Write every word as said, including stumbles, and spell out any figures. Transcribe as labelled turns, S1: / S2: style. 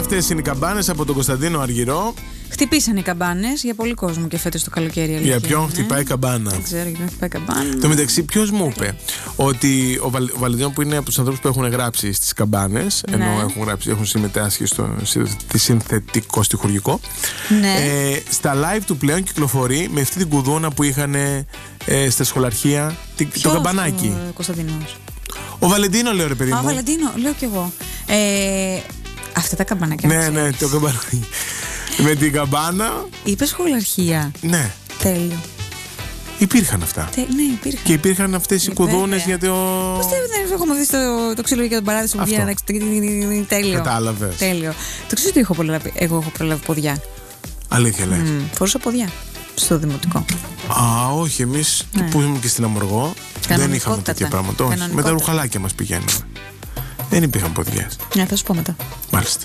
S1: αυτές είναι οι καμπάνες από τον Κωνσταντίνο Αργυρό.
S2: Χτυπήσαν οι καμπάνες για πολύ κόσμο και φέτος το καλοκαίρι.
S1: Για ποιον χτυπάει καμπάνα?
S2: Δεν ξέρω γιατί χτυπάει καμπάνα.
S1: Το μεταξύ, ποιος μου είπε ότι ο, Βαλ, ο Βαλεντίνο, που είναι από τους ανθρώπους που έχουν γράψει στις καμπάνες, ναι. ενώ έχουν, γράψει, έχουν συμμετάσχει στο συνθετικό στιχουργικό,
S2: ναι.
S1: ε, στα live του πλέον κυκλοφορεί με αυτή την κουδούνα που είχαν ε, στα σχολαρχεία, το καμπανάκι.
S2: Ο Κωνσταντίνος.
S1: Ο Βαλεντίνο, λέω, ρε παιδί μου.
S2: Α, Βαλεντίνο, λέω κι εγώ. Ε, αυτά τα καμπανάκια.
S1: Ναι, ναι, το καμπανάκι. Με την καμπάνα.
S2: Είπε σχολαρχεία.
S1: Ναι.
S2: Τέλειο.
S1: Υπήρχαν αυτά.
S2: Τε, ναι, υπήρχαν.
S1: Και υπήρχαν αυτές οι κουδούνες για το.
S2: Πώς δεν έχουμε δει το, το ξύλο για τον παράδεισο που βγαίνει. Τέλειο.
S1: Κατάλαβες.
S2: Τέλειο. Το ξέρεις ότι έχω προλάβει, εγώ έχω προλάβει ποδιά.
S1: Αλήθεια λες?
S2: Mm, φορούσα ποδιά στο δημοτικό.
S1: Α, όχι, εμείς ναι. που ήμουν και στην Αμοργό δεν είχαμε τέτοια πράγματα. Όχι, με τα ρουχαλάκια μας πηγαίνουμε. Δεν υπήρχαν ποδιές.
S2: Ναι, θα σου πω μετά.
S1: Μάλιστα.